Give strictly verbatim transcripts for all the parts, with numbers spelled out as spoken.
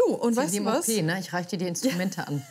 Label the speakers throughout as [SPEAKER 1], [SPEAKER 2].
[SPEAKER 1] und weißt du was?
[SPEAKER 2] Okay, ne? Ich reiche dir die Instrumente an.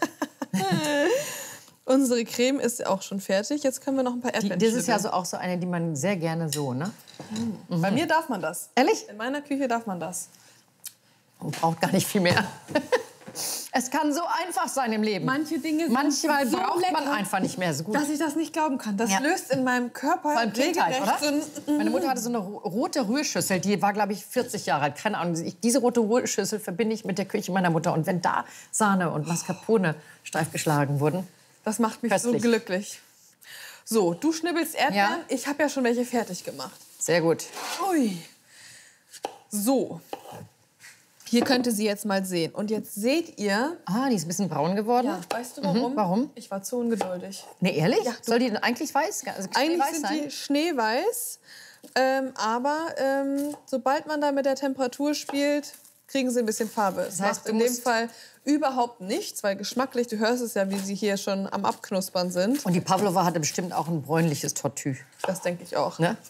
[SPEAKER 1] Unsere Creme ist auch schon fertig. Jetzt können wir noch ein paar Erdbeeren
[SPEAKER 2] Die, das ist ja so auch so eine, die man sehr gerne so, ne?
[SPEAKER 1] Mhm. Bei mir darf man das.
[SPEAKER 2] Ehrlich?
[SPEAKER 1] In meiner Küche darf man das.
[SPEAKER 2] Man braucht gar nicht viel mehr. Es kann so einfach sein im Leben.
[SPEAKER 1] Manche Dinge sind
[SPEAKER 2] Manchmal
[SPEAKER 1] so
[SPEAKER 2] braucht
[SPEAKER 1] lecker,
[SPEAKER 2] man einfach nicht mehr so gut.
[SPEAKER 1] dass ich das nicht glauben kann. Das
[SPEAKER 2] Ja.
[SPEAKER 1] löst in meinem Körper
[SPEAKER 2] Vor allem Kindheit, oder?
[SPEAKER 1] so
[SPEAKER 2] Meine Mutter hatte so eine ro- rote Rührschüssel, die war, glaube ich, vierzig Jahre alt. Keine Ahnung. Ich, diese rote Rührschüssel verbinde ich mit der Küche meiner Mutter. Und wenn da Sahne und Mascarpone steif geschlagen wurden.
[SPEAKER 1] Das macht mich
[SPEAKER 2] Köstlich.
[SPEAKER 1] so glücklich. So, du schnibbelst Erdbeeren.
[SPEAKER 2] Ja.
[SPEAKER 1] Ich habe ja schon welche fertig gemacht.
[SPEAKER 2] Sehr gut.
[SPEAKER 1] Ui. So. Hier könnt ihr sie jetzt mal sehen. Und jetzt seht ihr...
[SPEAKER 2] Ah, die ist ein bisschen braun geworden.
[SPEAKER 1] Ja, weißt du warum?
[SPEAKER 2] Mhm, warum?
[SPEAKER 1] Ich war zu ungeduldig.
[SPEAKER 2] Nee, ehrlich?
[SPEAKER 1] Ja, du-
[SPEAKER 2] Soll die denn eigentlich weiß? Also
[SPEAKER 1] Eigentlich
[SPEAKER 2] weiß
[SPEAKER 1] sind
[SPEAKER 2] sein?
[SPEAKER 1] die schneeweiß. Ähm, aber ähm, sobald man da mit der Temperatur spielt, kriegen sie ein bisschen Farbe. Das
[SPEAKER 2] heißt,
[SPEAKER 1] macht
[SPEAKER 2] du
[SPEAKER 1] in dem
[SPEAKER 2] musst-
[SPEAKER 1] Fall überhaupt nichts, weil geschmacklich, du hörst es ja, wie sie hier schon am Abknuspern sind.
[SPEAKER 2] Und die Pavlova hatte bestimmt auch ein bräunliches Tortue.
[SPEAKER 1] Das denke ich auch.
[SPEAKER 2] Ne?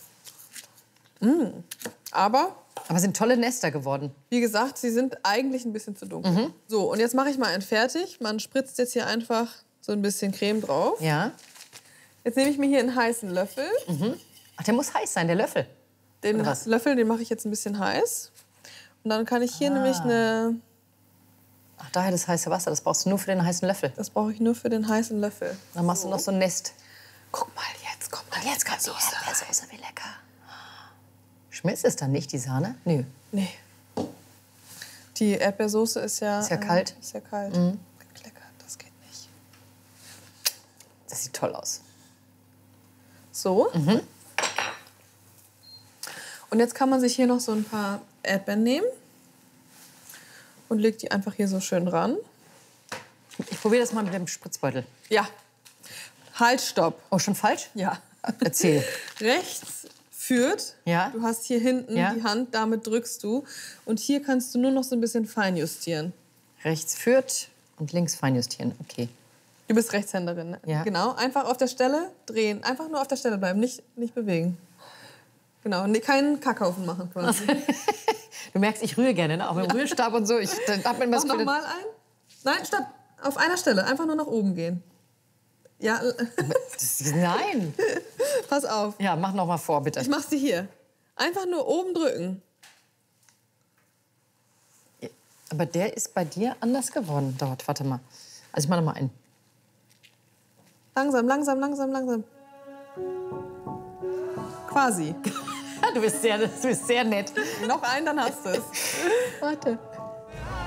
[SPEAKER 1] Aber,
[SPEAKER 2] Aber sind tolle Nester geworden.
[SPEAKER 1] wie gesagt, sie sind eigentlich ein bisschen zu dunkel. So, und jetzt mache ich mal einen fertig. Man spritzt jetzt hier einfach so ein bisschen Creme drauf.
[SPEAKER 2] Ja.
[SPEAKER 1] Jetzt nehme ich mir hier einen heißen Löffel.
[SPEAKER 2] Ach, der muss heiß sein, der Löffel.
[SPEAKER 1] Den
[SPEAKER 2] Oder was?
[SPEAKER 1] Löffel, den mache ich jetzt ein bisschen heiß. Und dann kann ich hier
[SPEAKER 2] Ah.
[SPEAKER 1] nämlich eine...
[SPEAKER 2] Ach, daher das heiße Wasser. Das brauchst du nur für den heißen Löffel.
[SPEAKER 1] Das brauche ich nur für den heißen Löffel.
[SPEAKER 2] Dann machst du noch so ein Nest.
[SPEAKER 1] Guck mal, jetzt kommt mal
[SPEAKER 2] Jetzt kommt die
[SPEAKER 1] Erdbeersoße rein.
[SPEAKER 2] Erdbeersoße, wie lecker. Schmilzt es dann nicht, die Sahne? Nö.
[SPEAKER 1] Nee. Die Erdbeersoße ist ja...
[SPEAKER 2] Ist ja kalt.
[SPEAKER 1] Äh, ist ja kalt.
[SPEAKER 2] Mhm.
[SPEAKER 1] Lecker, das geht nicht.
[SPEAKER 2] Das sieht toll aus.
[SPEAKER 1] So.
[SPEAKER 2] Mhm.
[SPEAKER 1] Und jetzt kann man sich hier noch so ein paar Erdbeeren nehmen. Und legt die einfach hier so schön ran.
[SPEAKER 2] Ich probiere das mal mit dem Spritzbeutel.
[SPEAKER 1] Ja. Halt, stopp.
[SPEAKER 2] Oh, schon falsch?
[SPEAKER 1] Ja.
[SPEAKER 2] Erzähl.
[SPEAKER 1] Rechts führt.
[SPEAKER 2] Ja.
[SPEAKER 1] Du hast hier hinten
[SPEAKER 2] Ja.
[SPEAKER 1] die Hand, damit drückst du. Und hier kannst du nur noch so ein bisschen fein justieren.
[SPEAKER 2] Rechts führt und links feinjustieren. Okay.
[SPEAKER 1] Du bist Rechtshänderin, ne?
[SPEAKER 2] Ja.
[SPEAKER 1] Genau. Einfach auf der Stelle drehen. Einfach nur auf der Stelle bleiben, nicht, nicht bewegen. Genau. Nee, keinen Kackhaufen machen quasi.
[SPEAKER 2] Du merkst, ich rühre gerne, ne? Auch mit dem Rührstab und so. Ich, da hat man immer
[SPEAKER 1] Mach
[SPEAKER 2] so
[SPEAKER 1] noch
[SPEAKER 2] viele-
[SPEAKER 1] mal ein. Nein, stopp. Auf einer Stelle. Einfach nur nach oben gehen. Ja,
[SPEAKER 2] Das- Nein.
[SPEAKER 1] pass auf.
[SPEAKER 2] Ja, mach noch mal vor, bitte.
[SPEAKER 1] Ich mach's dir hier. Einfach nur oben drücken.
[SPEAKER 2] Aber der ist bei dir anders geworden dort. Warte mal. Also ich mach noch mal einen.
[SPEAKER 1] Langsam, langsam, langsam, langsam. Quasi.
[SPEAKER 2] Du bist sehr, du bist sehr nett.
[SPEAKER 1] Noch einen, dann hast du es.
[SPEAKER 2] Warte.